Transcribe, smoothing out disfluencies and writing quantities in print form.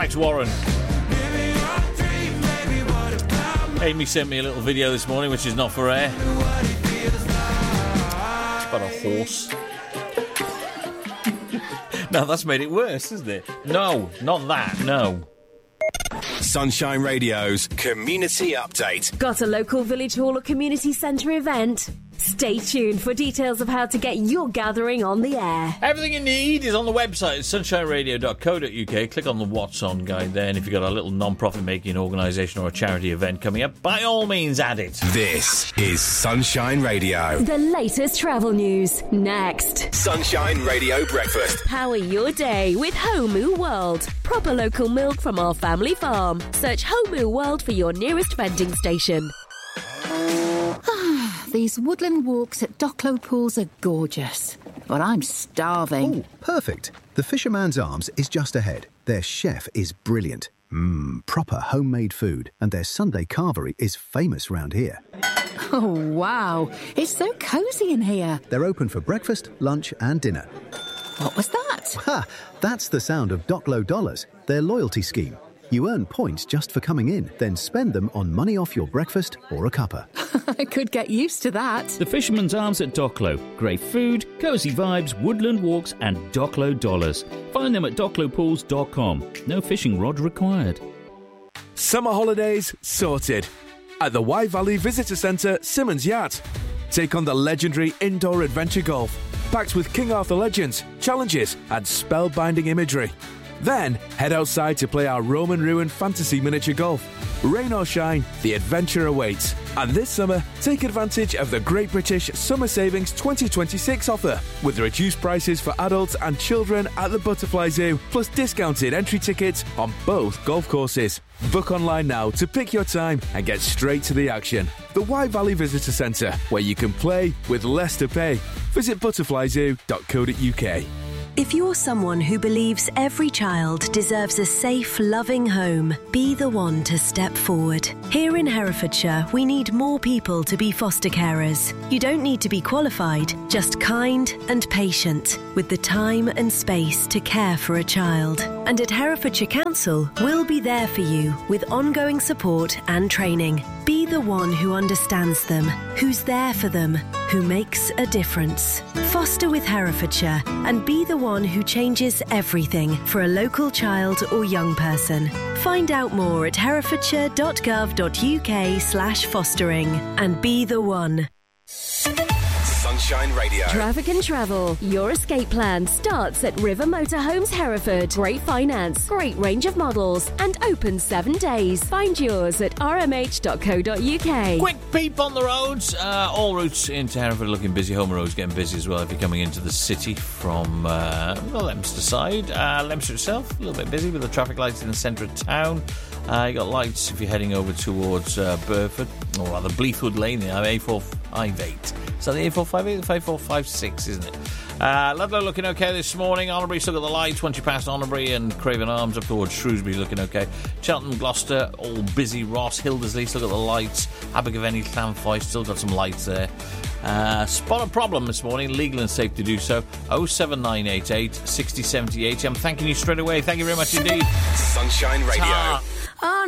Alex Warren. Amy sent me a little video this morning, which is not for air. It's about a horse. No, that's made it worse, isn't it? No, not that, no. Sunshine Radio's Community Update. Got a local village hall or community centre event? Stay tuned for details of how to get your gathering on the air. Everything you need is on the website, sunshineradio.co.uk. Click on the What's On guide there, and if you've got a little non-profit making organisation or a charity event coming up, by all means add it. This is Sunshine Radio. The latest travel news, next. Sunshine Radio Breakfast. Power your day with Homu World. Proper local milk from our family farm. Search Homu World for your nearest vending station. These woodland walks at Docklow Pools are gorgeous, but I'm starving. Oh, perfect. The Fisherman's Arms is just ahead. Their chef is brilliant. Proper homemade food, and their Sunday carvery is famous round here. Oh, wow. It's so cosy in here. They're open for breakfast, lunch and dinner. What was that? Ha! That's the sound of Docklow Dollars, their loyalty scheme. You earn points just for coming in, then spend them on money off your breakfast or a cuppa. I could get used to that. The Fisherman's Arms at Docklow. Great food, cosy vibes, woodland walks and Docklow dollars. Find them at docklowpools.com. No fishing rod required. Summer holidays sorted. At the Wye Valley Visitor Centre, Simmons Yacht. Take on the legendary indoor adventure golf, packed with King Arthur legends, challenges and spellbinding imagery. Then, head outside to play our Roman Ruin fantasy miniature golf. Rain or shine, the adventure awaits. And this summer, take advantage of the Great British Summer Savings 2026 offer, with reduced prices for adults and children at the Butterfly Zoo, plus discounted entry tickets on both golf courses. Book online now to pick your time and get straight to the action. The Wye Valley Visitor Centre, where you can play with less to pay. Visit butterflyzoo.co.uk. If you're someone who believes every child deserves a safe, loving home, be the one to step forward. Here in Herefordshire, we need more people to be foster carers. You don't need to be qualified, just kind and patient, with the time and space to care for a child. And at Herefordshire Council, we'll be there for you with ongoing support and training. Be the one who understands them, who's there for them, who makes a difference. Foster with Herefordshire and be the one who changes everything for a local child or young person. Find out more at herefordshire.gov.uk/fostering and be the one. Sunshine Radio. Traffic and travel. Your escape plan starts at River Motorhomes Hereford. Great finance, great range of models, and open 7 days. Find yours at rmh.co.uk. Quick peep on the roads. All routes into Hereford are looking busy. Home Road's getting busy as well if you're coming into the city from the Leominster side. Leominster itself, a little bit busy with the traffic lights in the centre of town. You got lights if you're heading over towards Burford, or rather Bleakwood Lane, the A458. So the A458, the A456, isn't it? Ludlow looking okay this morning. Allenbury still got the lights once you pass Allenbury, and Craven Arms up towards Shrewsbury looking okay. Cheltenham, Gloucester, all busy. Ross, Hildersley still got the lights. Abergavenny, Llanfoy still got some lights there. Spot a problem this morning, legal and safe to do so. 07988 60 70 80. I'm thanking you straight away. Thank you very much indeed. Sunshine Radio. Oh,